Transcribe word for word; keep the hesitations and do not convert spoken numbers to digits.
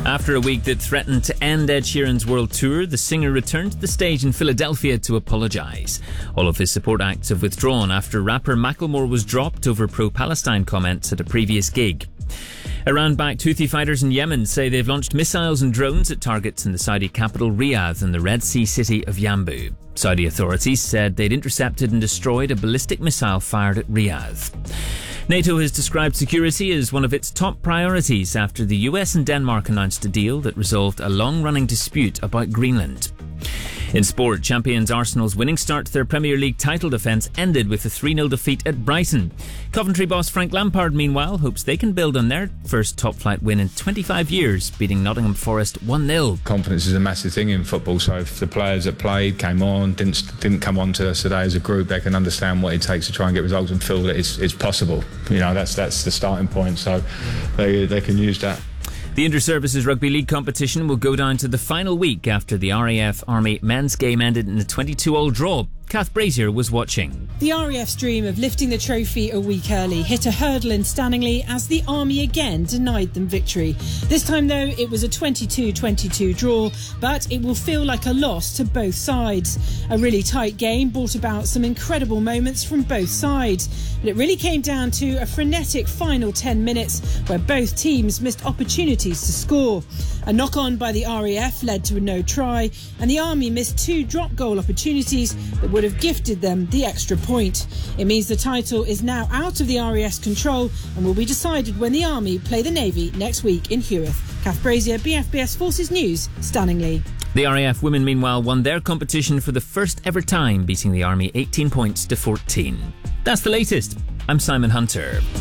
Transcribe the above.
After a week that threatened to end Ed Sheeran's world tour, the singer returned to the stage in Philadelphia to apologise. All of his support acts have withdrawn after rapper Macklemore was dropped over pro-Palestine comments at a previous gig. Iran-backed Houthi fighters in Yemen say they've launched missiles and drones at targets in the Saudi capital Riyadh and the Red Sea city of Yanbu. Saudi authorities said they'd intercepted and destroyed a ballistic missile fired at Riyadh. NATO has described security as one of its top priorities after the U S and Denmark announced a deal that resolved a long-running dispute about Greenland. In sport, champions Arsenal's winning start to their Premier League title defence ended with a three nil defeat at Brighton. Coventry boss Frank Lampard, meanwhile, hopes they can build on their first top-flight win in twenty-five years, beating Nottingham Forest one nil. Confidence is a massive thing in football, so if the players that played, came on, didn't didn't come on to us today as a group, they can understand what it takes to try and get results and feel that it's, it's possible. You know, that's that's the starting point, so they they can use that. The Inter-Services Rugby League competition will go down to the final week after the R A F Army men's game ended in a twenty-two all draw. Kath Brazier was watching. The R A F's dream of lifting the trophy a week early hit a hurdle in Stanningley as the Army again denied them victory. This time, though, it was a twenty-two twenty-two draw, but it will feel like a loss to both sides. A really tight game brought about some incredible moments from both sides, but it really came down to a frenetic final ten minutes where both teams missed opportunities to score. A knock-on by the R A F led to a no try, and the Army missed two drop goal opportunities that would have gifted them the extra point. It means the title is now out of the R A F's control and will be decided when the Army play the Navy next week in Heworth. Kath Brazier, B F B S Forces News, Stanningley. The R A F women, meanwhile, won their competition for the first ever time, beating the Army eighteen points to fourteen. That's the latest. I'm Simon Hunter.